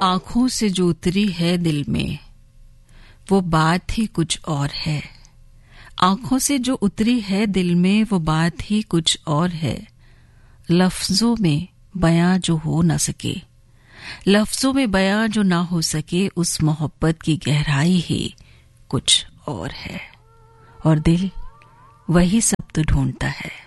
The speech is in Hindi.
आंखों से जो उतरी है दिल में वो बात ही कुछ और है। आंखों से जो उतरी है दिल में वो बात ही कुछ और है। लफ्जों में बयां जो हो न सके, लफ्जों में बयां जो ना हो सके, उस मोहब्बत की गहराई ही कुछ और है। और दिल वही सब तो ढूंढता है।